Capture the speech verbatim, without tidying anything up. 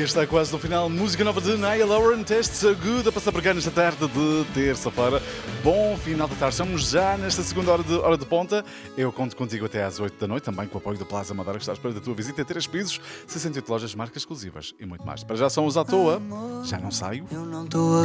Está quase no final. Música nova de Niall Horan, Test So Good, a passar por cá nesta tarde de terça-feira. Bom final da tarde. Estamos já nesta segunda hora de, hora de ponta. Eu conto contigo até às oito da noite, também com o apoio da Plaza Madeira, que está à espera da tua visita. Três pisos, sessenta e oito lojas, marcas exclusivas e muito mais. Para já são os à toa. Já não saio.